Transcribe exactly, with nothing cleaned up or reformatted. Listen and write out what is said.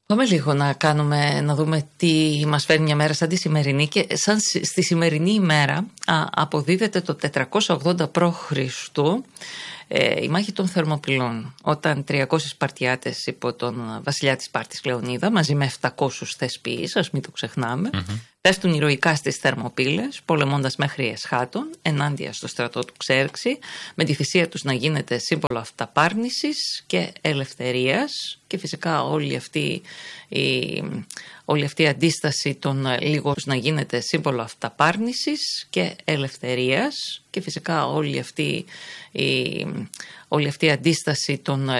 Πάμε λίγο να κάνουμε, να δούμε τι μας φέρνει μια μέρα σαν τη σημερινή, και σαν στη σημερινή ημέρα α, αποδίδεται το τετρακόσια ογδόντα π.Χ. Ε, η μάχη των Θερμοπυλών, όταν τριακόσιοι Σπαρτιάτες υπό τον βασιλιά της Σπάρτης Κλεονίδα μαζί με επτακόσιους Θεσποιείς, ας μην το ξεχνάμε, mm-hmm. πέφτουν ηρωικά στις Θερμοπύλες, πολεμώντας μέχρι Εσχάτων ενάντια στο στρατό του Ξέρξη, με τη θυσία τους να γίνεται σύμβολο αυταπάρνησης και ελευθερίας, και φυσικά όλη αυτή η, όλη αυτή η αντίσταση των λίγων να γίνεται σύμβολο αυταπάρνησης και ελευθερίας, και φυσικά όλη αυτή η, όλη αυτή η αντίσταση των